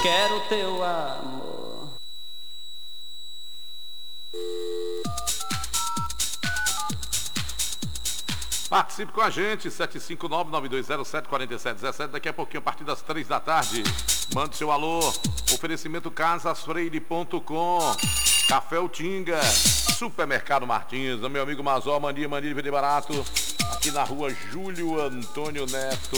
quero teu amor. Participe com a gente, 759-9207-4717. Daqui a pouquinho, a partir das 3 da tarde. Mande seu alô. Oferecimento casasfreire.com. Café Utinga. Supermercado Martins. Meu amigo Mazó, mania de vender barato. Aqui na rua Júlio Antônio Neto.